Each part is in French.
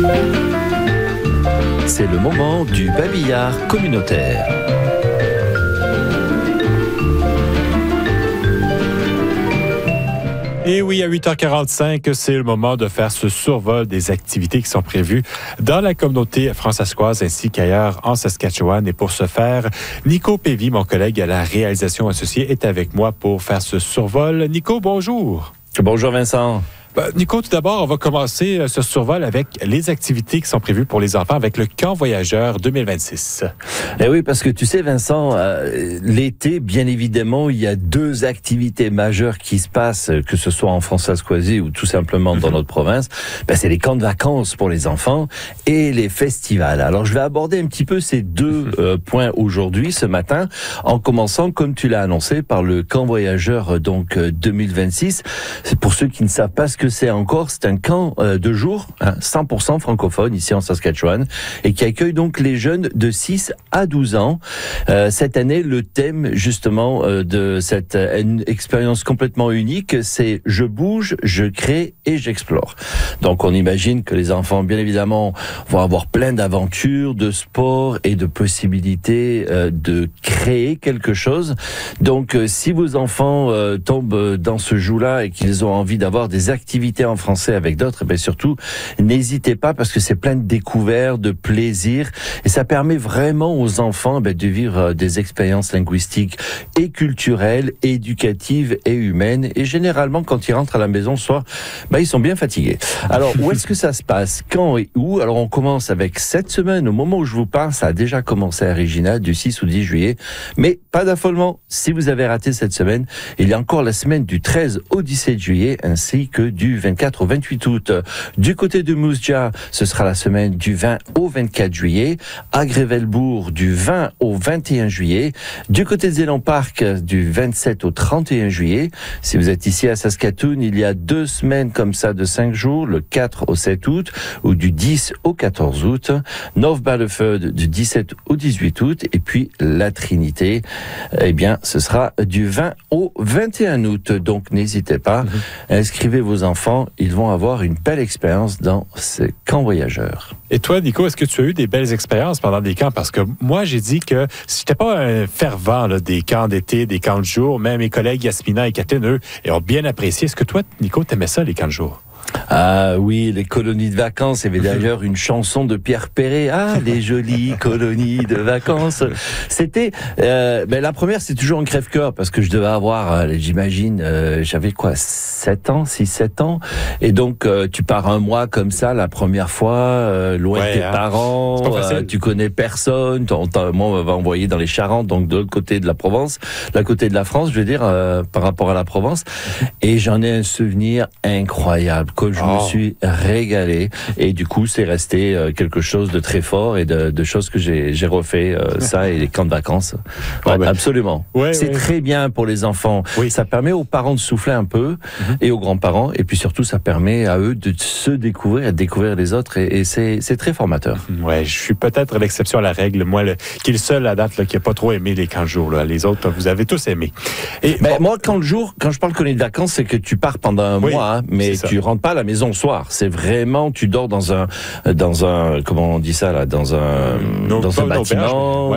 C'est le moment du babillard communautaire. Et oui, à 8h45, c'est le moment de faire ce survol des activités qui sont prévues dans la communauté françaiscoise ainsi qu'ailleurs en Saskatchewan. Et pour ce faire, Nico Pévy, mon collègue à la réalisation associée, est avec moi pour faire ce survol. Nico, bonjour. Bonjour Vincent. Nico, tout d'abord, on va commencer ce survol avec les activités qui sont prévues pour les enfants avec le Camp Voyageur 2026. Eh oui, parce que tu sais, Vincent, l'été, bien évidemment, il y a deux activités majeures qui se passent, que ce soit en Françoise-Coisy ou tout simplement dans notre province. C'est les camps de vacances pour les enfants et les festivals. Alors, je vais aborder un petit peu ces deux points aujourd'hui, ce matin, en commençant, comme tu l'as annoncé, par le Camp Voyageur 2026. C'est pour ceux qui ne savent pas ce que c'est encore, c'est un camp de jour, 100% francophone ici en Saskatchewan, et qui accueille donc les jeunes de 6 à 12 ans. Cette année, le thème justement de cette expérience complètement unique, c'est « Je bouge, je crée et j'explore ». Donc on imagine que les enfants, bien évidemment, vont avoir plein d'aventures, de sports et de possibilités de créer quelque chose. Donc si vos enfants tombent dans ce joug-là et qu'ils ont envie d'avoir des activités en français avec d'autres, surtout, n'hésitez pas parce que c'est plein de découvertes, de plaisir et ça permet vraiment aux enfants de vivre des expériences linguistiques et culturelles, éducatives et humaines. Et généralement, quand ils rentrent à la maison ce soir, ils sont bien fatigués. Alors, où est-ce que ça se passe? Quand et où? Alors, on commence avec cette semaine. Au moment où je vous parle, ça a déjà commencé à Regina, du 6 au 10 juillet. Mais pas d'affolement. Si vous avez raté cette semaine, il y a encore la semaine du 13 au 17 juillet, ainsi que du 24 au 28 août. Du côté de Moose Jaw, ce sera la semaine du 20 au 24 juillet. À Grévelbourg, du 20 au 21 juillet. Du côté de Zéland Park, du 27 au 31 juillet. Si vous êtes ici à Saskatoon, il y a 2 semaines comme ça de 5 jours, le 4 au 7 août ou du 10 au 14 août. North Battleford, du 17 au 18 août. Et puis la Trinité, ce sera du 20 au 21 août. Donc n'hésitez pas, inscrivez vos enfants, ils vont avoir une belle expérience dans ce camp voyageur. Et toi, Nico, est-ce que tu as eu des belles expériences pendant des camps? Parce que moi, j'ai dit que si j'étais pas un fervent des camps d'été, des camps de jour, même mes collègues Yasmina et Kathleen, eux, ont bien apprécié. Est-ce que toi, Nico, t'aimais ça, les camps de jour? Ah oui, les colonies de vacances. Il y avait d'ailleurs une chanson de Pierre Perret. Ah, les jolies colonies de vacances. C'était, la première, c'est toujours un crève-cœur parce que je devais avoir, j'imagine, j'avais 6-7 ans. Et donc, tu pars un mois comme ça, la première fois, loin de tes parents, tu connais personne. Moi, on m'avait envoyé dans les Charentes, donc de l'autre côté de la Provence, de l'autre côté de la France, je veux dire, par rapport à la Provence. Et j'en ai un souvenir incroyable. Je me suis régalé et du coup c'est resté quelque chose de très fort et de choses que j'ai refait ça et les camps de vacances. Absolument. C'est très bien pour les enfants. Ça permet aux parents de souffler un peu et aux grands-parents et puis surtout ça permet à eux de se découvrir et de découvrir les autres et c'est très formateur. Ouais, je suis peut-être l'exception à la règle. Moi, qui est le seul à date qui n'a pas trop aimé les camps de jour. Les autres, vous avez tous aimé. Et moi, camp de jour, quand je parle colonie de vacances, c'est que tu pars pendant un mois, mais tu rentres pas à la maison le soir. C'est vraiment, tu dors dans un, comment on dit ça là, dans un bâtiment.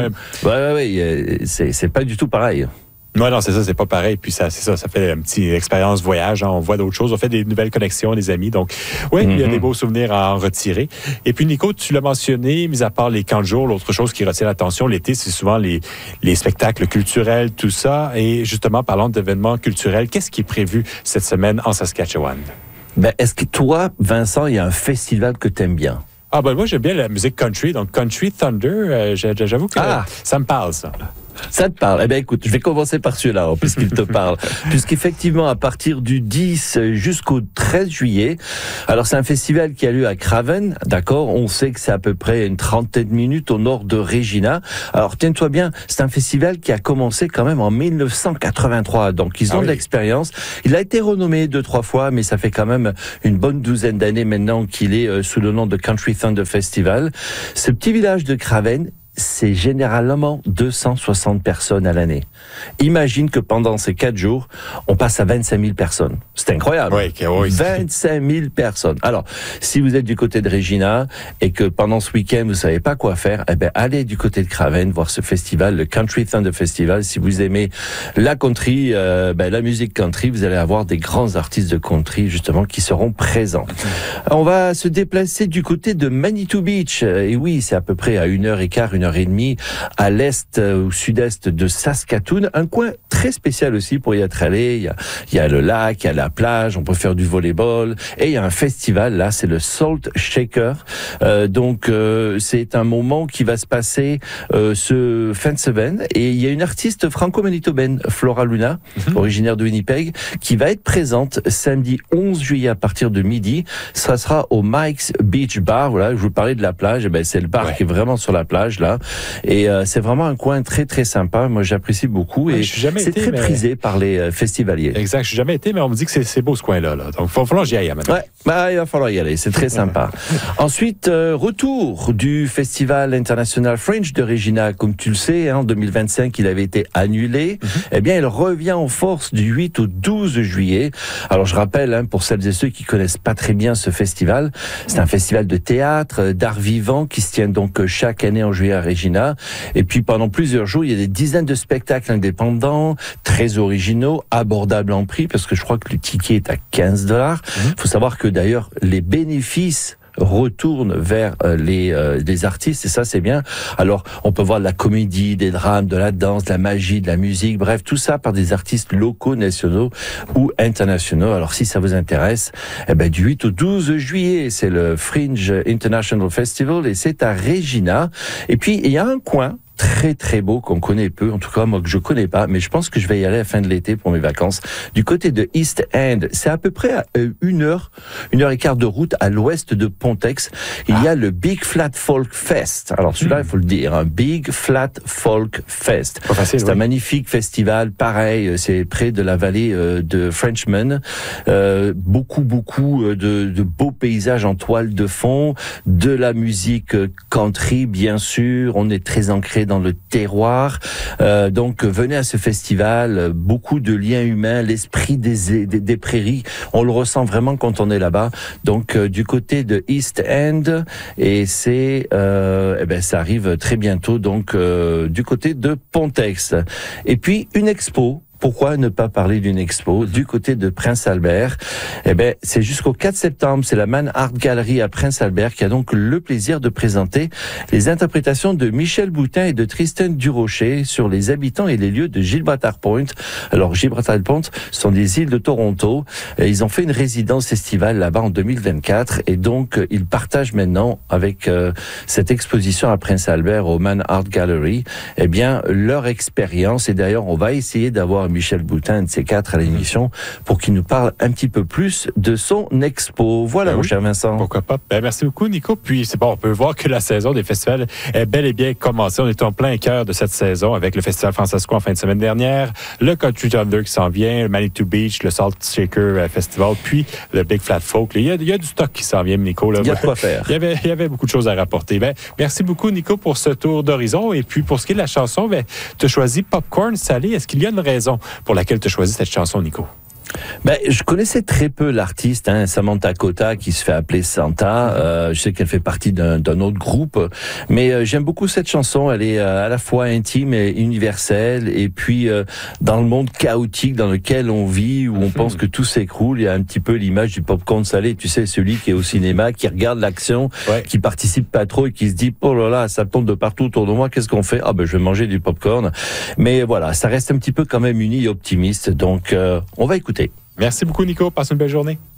C'est pas du tout pareil. Non, c'est ça, c'est pas pareil. Puis ça fait une petite expérience voyage. On voit d'autres choses, on fait des nouvelles connexions, des amis. Donc, il y a des beaux souvenirs à en retirer. Et puis, Nico, tu l'as mentionné, mis à part les camps de jour, l'autre chose qui retient l'attention l'été, c'est souvent les spectacles culturels, tout ça. Et justement, parlant d'événements culturels, qu'est-ce qui est prévu cette semaine en Saskatchewan? Est-ce que toi, Vincent, il y a un festival que t'aimes bien? Moi, j'aime bien la musique country. Donc, Country Thunder, j'avoue que ça me parle, ça. Ça te parle? Écoute, je vais commencer par celui-là, puisqu'il te parle. Puisqu'effectivement, à partir du 10 jusqu'au 13 juillet, alors c'est un festival qui a lieu à Craven, d'accord? On sait que c'est à peu près une 30 minutes au nord de Regina. Alors, tiens-toi bien, c'est un festival qui a commencé quand même en 1983, donc ils ont de l'expérience. Il a été renommé 2-3 fois, mais ça fait quand même une bonne douzaine d'années maintenant qu'il est sous le nom de Country Thunder Festival. Ce petit village de Craven c'est généralement 260 personnes à l'année. Imagine que pendant ces 4 jours, on passe à 25 000 personnes. C'est incroyable. Oui. 25 000 personnes. Alors, si vous êtes du côté de Regina et que pendant ce week-end, vous savez pas quoi faire, eh ben, allez du côté de Craven voir ce festival, le Country Thunder Festival. Si vous aimez la country, la musique country, vous allez avoir des grands artistes de country, justement, qui seront présents. On va se déplacer du côté de Manitou Beach. Et oui, c'est à peu près à 1h15, 1h30 à l'est ou sud-est de Saskatoon. Un coin très spécial aussi pour y être allé. Il y a le lac, il y a la plage, on peut faire du volleyball. Et il y a un festival, là, c'est le Salt Shaker. C'est un moment qui va se passer ce fin de semaine. Et il y a une artiste franco-manitobaine, Flora Luna, originaire de Winnipeg, qui va être présente samedi 11 juillet à partir de midi. Ça sera au Mike's Beach Bar. Voilà, je vous parlais de la plage. C'est le bar qui est vraiment sur la plage, là. Et c'est vraiment un coin très, très sympa. Moi, j'apprécie beaucoup. Et c'est très prisé par les festivaliers. Exact. Je suis jamais été, mais on me dit que c'est beau ce coin-là. Là. Donc, il va falloir que j'y aille maintenant. Il va falloir y aller. C'est très sympa. Ensuite, retour du Festival International Fringe de Regina. Comme tu le sais, en 2025, il avait été annulé. Eh bien, il revient en force du 8 au 12 juillet. Alors, je rappelle, pour celles et ceux qui connaissent pas très bien ce festival, c'est un festival de théâtre, d'art vivant qui se tient donc chaque année en juillet à Regina. Et puis, pendant plusieurs jours, il y a des dizaines de spectacles indépendants, très originaux, abordables en prix, parce que je crois que le ticket est à 15 $. Il faut savoir que d'ailleurs, les bénéfices retournent vers les artistes, et ça c'est bien. Alors on peut voir de la comédie, des drames, de la danse, de la magie, de la musique, bref, tout ça par des artistes locaux, nationaux ou internationaux. Alors si ça vous intéresse, du 8 au 12 juillet, c'est le Fringe International Festival et c'est à Regina. Et puis il y a un coin très très beau qu'on connaît peu, en tout cas moi que je connais pas, mais je pense que je vais y aller à la fin de l'été pour mes vacances, du côté de East End. C'est à peu près à 1h15 de route à l'ouest de Pontex. Il y a le Big Flat Folk Fest. Alors celui-là, il faut le dire, un Big Flat Folk Fest. C'est un magnifique festival, pareil, c'est près de la vallée de Frenchman. Beaucoup de beaux paysages en toile de fond, de la musique country bien sûr, on est très ancré dans le terroir. Donc venez à ce festival, beaucoup de liens humains, l'esprit des prairies, on le ressent vraiment quand on est là-bas. Donc du côté de East End, et c'est ça arrive très bientôt, donc du côté de Pontex. Et puis une expo. Pourquoi ne pas parler d'une expo du côté de Prince Albert? C'est jusqu'au 4 septembre, c'est la Man Art Gallery à Prince Albert qui a donc le plaisir de présenter les interprétations de Michel Boutin et de Tristan Durocher sur les habitants et les lieux de Gibraltar Point. Alors Gibraltar Point sont des îles de Toronto. Et ils ont fait une résidence estivale là-bas en 2024 et donc ils partagent maintenant avec cette exposition à Prince Albert au Man Art Gallery, leur expérience. Et d'ailleurs, on va essayer d'avoir Michel Boutin, de ces 4 à l'émission, pour qu'il nous parle un petit peu plus de son expo. Voilà, mon cher Vincent. Pourquoi pas? Merci beaucoup, Nico. Puis, c'est bon, on peut voir que la saison des festivals est bel et bien commencée. On est en plein cœur de cette saison avec le Festival Francesco en fin de semaine dernière, le Country Thunder qui s'en vient, le Manitou Beach, le Salt Shaker Festival, puis le Big Flat Folk. Il y a du stock qui s'en vient, Nico. Là. Il y a quoi faire. Il y avait beaucoup de choses à rapporter. Merci beaucoup, Nico, pour ce tour d'horizon. Et puis, pour ce qui est de la chanson, tu as choisi Popcorn Salé. Est-ce qu'il y a une raison pour laquelle tu as choisi cette chanson, Nico? Je connaissais très peu l'artiste, Samantha Cota, qui se fait appeler Santa. Je sais qu'elle fait partie d'un autre groupe, mais j'aime beaucoup cette chanson. Elle est à la fois intime et universelle. Et puis, dans le monde chaotique dans lequel on vit, où on pense que tout s'écroule, il y a un petit peu l'image du popcorn salé. Tu sais, celui qui est au cinéma, qui regarde l'action, qui participe pas trop et qui se dit, oh là là, ça tombe de partout autour de moi, qu'est-ce qu'on fait? Je vais manger du popcorn. Mais voilà, ça reste un petit peu quand même uni et optimiste. Donc, on va écouter. Merci beaucoup, Nico. Passe une belle journée.